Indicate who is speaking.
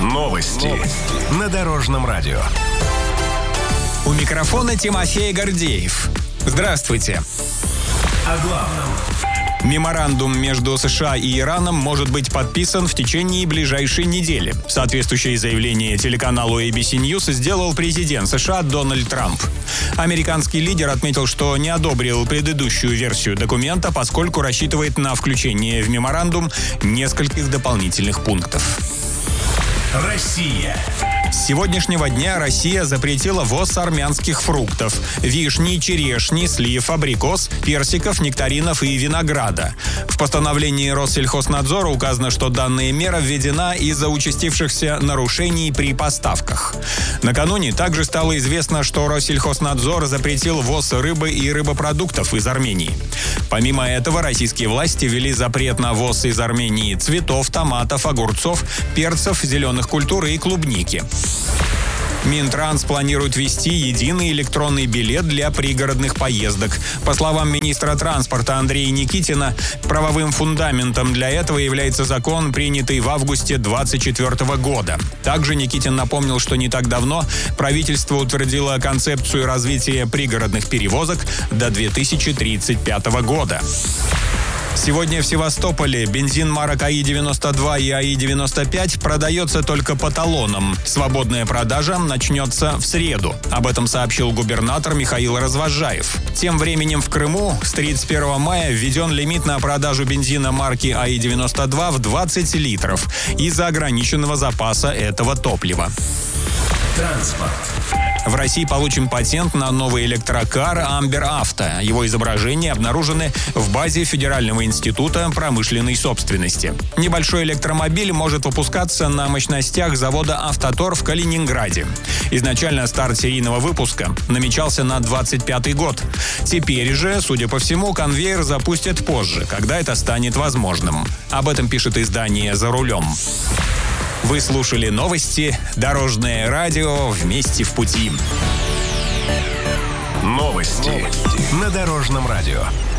Speaker 1: Новости на Дорожном радио.
Speaker 2: У микрофона Тимофей Гордеев. Здравствуйте.
Speaker 1: О главном.
Speaker 2: Меморандум между США и Ираном может быть подписан в течение ближайшей недели. Соответствующее заявление телеканалу ABC News сделал президент США Дональд Трамп. Американский лидер отметил, что не одобрил предыдущую версию документа, поскольку рассчитывает на включение в меморандум нескольких дополнительных пунктов.
Speaker 1: Россия.
Speaker 2: С сегодняшнего дня Россия запретила ввоз армянских фруктов – вишни, черешни, слив, абрикос, персиков, нектаринов и винограда. В постановлении Россельхознадзора указано, что данная мера введена из-за участившихся нарушений при поставках. Накануне также стало известно, что Россельхознадзор запретил ввоз рыбы и рыбопродуктов из Армении. Помимо этого, российские власти ввели запрет на ввоз из Армении цветов, томатов, огурцов, перцев, зеленых культур и клубники. Минтранс планирует ввести единый электронный билет для пригородных поездок. По словам министра транспорта Андрея Никитина, правовым фундаментом для этого является закон, принятый в августе 2024 года. Также Никитин напомнил, что не так давно правительство утвердило концепцию развития пригородных перевозок до 2035 года. Сегодня в Севастополе бензин марок АИ-92 и АИ-95 продается только по талонам. Свободная продажа начнется в среду. Об этом сообщил губернатор Михаил Развозжаев. Тем временем в Крыму с 31 мая введен лимит на продажу бензина марки АИ-92 в 20 литров из-за ограниченного запаса этого топлива.
Speaker 1: Транспорт.
Speaker 2: В России получен патент на новый электрокар Amber Auto. Его изображения обнаружены в базе Федерального института промышленной собственности. Небольшой электромобиль может выпускаться на мощностях завода «Автотор» в Калининграде. Изначально старт серийного выпуска намечался на 2025 год. Теперь же, судя по всему, конвейер запустят позже, когда это станет возможным. Об этом пишет издание «За рулем». Вы слушали новости «Дорожное радио. Вместе в пути».
Speaker 1: Новости на Дорожном радио.